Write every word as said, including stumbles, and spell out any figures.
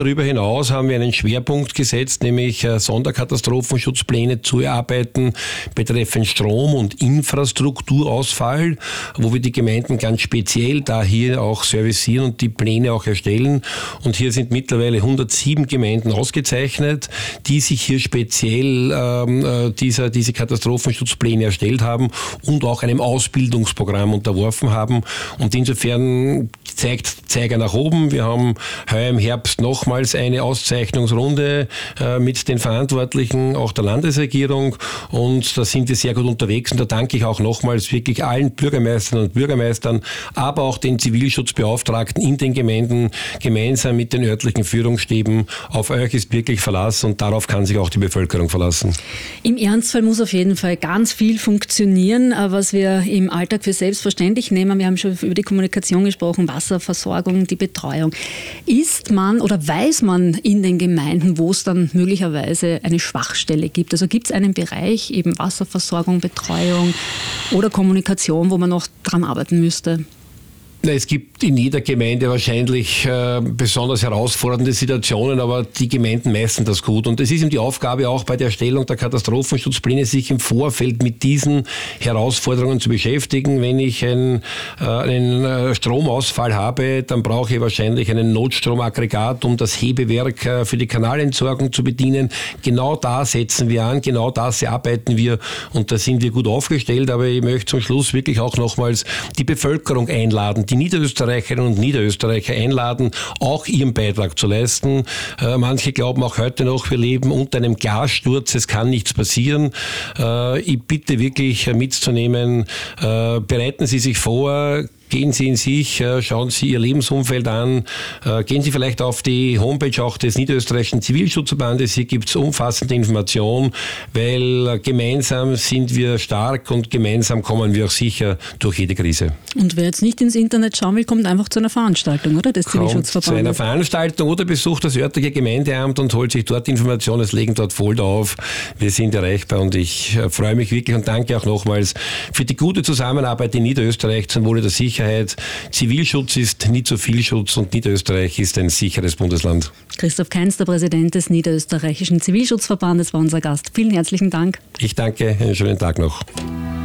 Darüber hinaus haben wir einen Schwerpunkt gesetzt, nämlich Sonderkatastrophenschutzpläne zu erarbeiten betreffend Strom- und Infrastrukturausfall, wo wir die Gemeinden ganz speziell da hier auch servicieren und die Pläne auch erstellen. Und hier sind mittlerweile hundertsieben Gemeinden ausgezeichnet, die sich hier speziell ähm, dieser, diese Katastrophenschutzpläne erstellt haben und auch einem Ausbildungsprogramm unterworfen haben. Und insofern zeigt Zeiger nach oben. Wir haben heuer im Herbst nochmals eine Auszeichnungsrunde äh, mit den Verantwortlichen auch der Landesregierung, und da sind wir sehr gut unterwegs, und da danke ich auch nochmals wirklich allen Bürgermeistern und Bürgermeistern, aber auch den Zivilschutzbeauftragten in den Gemeinden, gemeinsam mit den örtlichen Führungsstäben. Auf euch ist wirklich Verlass, und darauf kann sich auch die Bevölkerung verlassen. Im Ernstfall muss auf jeden Fall ganz viel funktionieren, was wir im Alltag für selbstverständlich nehmen. Wir haben schon über die Kommunikation gesprochen, Wasserversorgung, die Betreuung. Ist man oder weiß man in den Gemeinden, wo es dann möglicherweise eine Schwachstelle gibt? Also gibt es einen Bereich, eben Wasserversorgung, Betreuung oder Kommunikation, wo man noch dran arbeiten müsste? Es gibt in jeder Gemeinde wahrscheinlich äh, besonders herausfordernde Situationen, aber die Gemeinden meistern das gut. Und es ist eben die Aufgabe auch bei der Erstellung der Katastrophenschutzpläne, sich im Vorfeld mit diesen Herausforderungen zu beschäftigen. Wenn ich ein, äh, einen äh, Stromausfall habe, dann brauche ich wahrscheinlich einen Notstromaggregat, um das Hebewerk äh, für die Kanalentsorgung zu bedienen. Genau da setzen wir an, genau das arbeiten wir, und da sind wir gut aufgestellt. Aber ich möchte zum Schluss wirklich auch nochmals die Bevölkerung einladen, die Niederösterreicherinnen und Niederösterreicher einladen, auch ihren Beitrag zu leisten. Äh, manche glauben auch heute noch, wir leben unter einem Glassturz, es kann nichts passieren. Äh, ich bitte wirklich mitzunehmen, äh, bereiten Sie sich vor, gehen Sie in sich, schauen Sie Ihr Lebensumfeld an, gehen Sie vielleicht auf die Homepage auch des Niederösterreichischen Zivilschutzverbandes. Hier gibt es umfassende Informationen, weil gemeinsam sind wir stark und gemeinsam kommen wir auch sicher durch jede Krise. Und wer jetzt nicht ins Internet schauen will, kommt einfach zu einer Veranstaltung, oder? Des Zivilschutzverbandes. Kommt zu einer Veranstaltung oder besucht das örtliche Gemeindeamt und holt sich dort Informationen. Es legen dort Folder auf. Wir sind erreichbar, und ich freue mich wirklich und danke auch nochmals für die gute Zusammenarbeit in Niederösterreich zum Wohle der Sicherheit. Zivilschutz ist nie zu viel Schutz, und Niederösterreich ist ein sicheres Bundesland. Christoph Kainz, der Präsident des Niederösterreichischen Zivilschutzverbandes, war unser Gast. Vielen herzlichen Dank. Ich danke, einen schönen Tag noch.